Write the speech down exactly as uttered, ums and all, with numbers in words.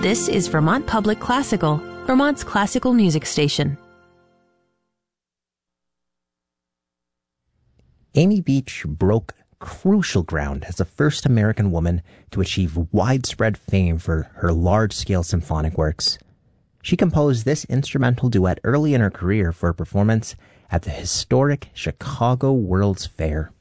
This is Vermont Public Classical, Vermont's classical music station. Amy Beach broke crucial ground as the first American woman to achieve widespread fame for her large-scale symphonic works. She composed this instrumental duet early in her career for a performance at the historic Chicago World's Fair.